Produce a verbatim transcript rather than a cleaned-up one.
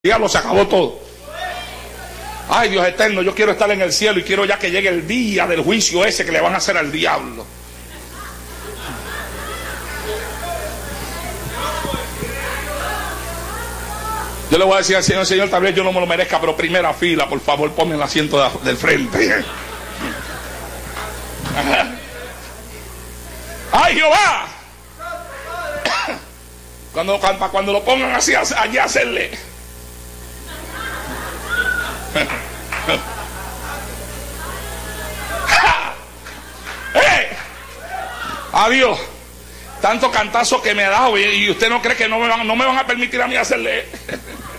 diablo, se acabó todo. Ay, Dios eterno, yo quiero estar en el cielo y quiero ya que llegue el día del juicio ese que le van a hacer al diablo. Yo le voy a decir al Señor, Señor, tal vez yo no me lo merezca, pero primera fila, por favor, ponme el asiento de, del frente. ¡Ay, Jehová! Cuando, cuando, cuando lo pongan así, allí a hacerle. ¡Eh! Adiós. Tanto cantazo que me ha dado y, y usted no cree que no me van, no me van a permitir a mí hacerle.